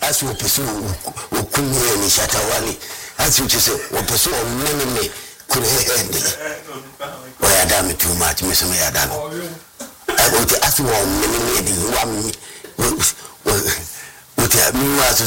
asu opesu okunye ni shatawali asu chese opesu omnene kure hende oya dami too much mesome ya dami I want to ask you omnene di wa mi wote mi wa